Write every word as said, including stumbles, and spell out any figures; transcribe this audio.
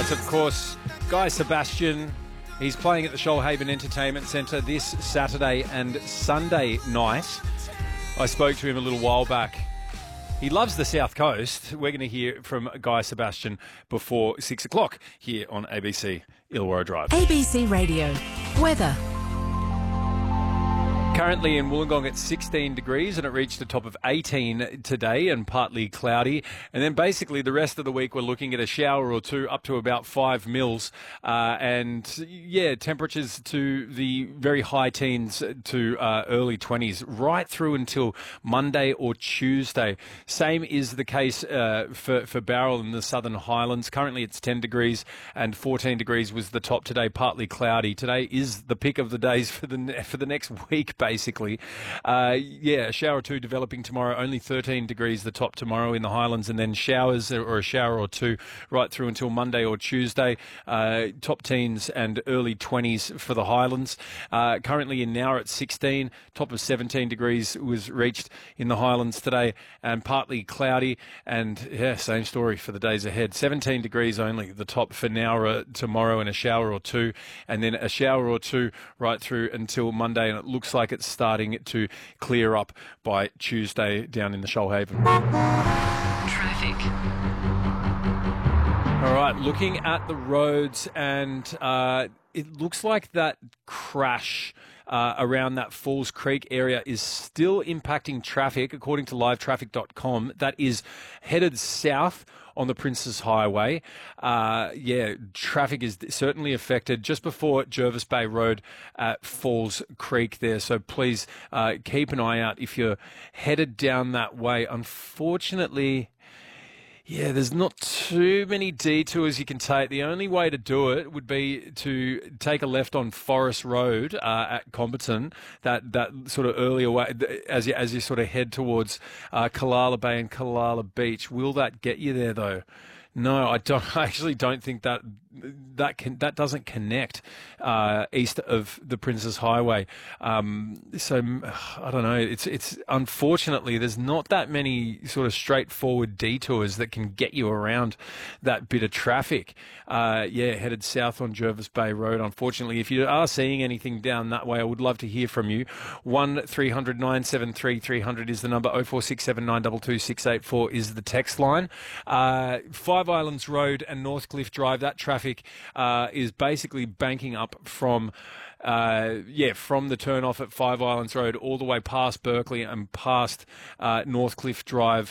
That's, of course, Guy Sebastian. He's playing at the Shoalhaven Entertainment Centre this Saturday and Sunday night. I spoke to him a little while back. He loves the South Coast. We're going to hear from Guy Sebastian before six o'clock here on A B C Illawarra Drive. A B C Radio. Weather. Currently in Wollongong at sixteen degrees, and it reached a top of eighteen today and partly cloudy. And then basically the rest of the week we're looking at a shower or two up to about five mils. Uh, and yeah, temperatures to the very high teens to uh, early twenties right through until Monday or Tuesday. Same is the case uh, for, for Bowral in the Southern Highlands. Currently it's ten degrees and fourteen degrees was the top today, partly cloudy. Today is the pick of the days for the, for the next week, basically. Uh, yeah, a shower or two developing tomorrow, only thirteen degrees the top tomorrow in the Highlands, and then showers or a shower or two right through until Monday or Tuesday. Uh, top teens and early twenties for the Highlands. Uh, currently in Nowra at sixteen, top of seventeen degrees was reached in the Highlands today, and partly cloudy, and yeah, same story for the days ahead. seventeen degrees only the top for Nowra tomorrow, and a shower or two, and then a shower or two right through until Monday, and it looks like it's starting to clear up by Tuesday down in the Shoalhaven. Traffic. All right, looking at the roads, and uh, it looks like that crash uh, around that Falls Creek area is still impacting traffic, according to live traffic dot com. That is headed south on the Princes Highway. Uh, yeah, traffic is certainly affected just before Jervis Bay Road at Falls Creek there. So please uh, keep an eye out if you're headed down that way. Unfortunately, yeah, there's not too many detours you can take. The only way to do it would be to take a left on Forest Road uh, at Comberton, that, that sort of earlier way, as you, as you sort of head towards uh, Killala Bay and Killala Beach. Will that get you there, though? No, I don't. I actually don't think that that can that doesn't connect uh, east of the Princes Highway. Um, so I don't know. It's it's unfortunately there's not that many sort of straightforward detours that can get you around that bit of traffic. Uh, yeah, headed south on Jervis Bay Road. Unfortunately, if you are seeing anything down that way, I would love to hear from you. One three hundred nine seven three three hundred is the number. Oh four six seven nine two two six eight four is the text line. Uh, Five Islands Road and Northcliffe Drive, that traffic uh, is basically banking up from uh, yeah from the turn off at Five Islands Road all the way past Berkeley and past uh, Northcliffe Drive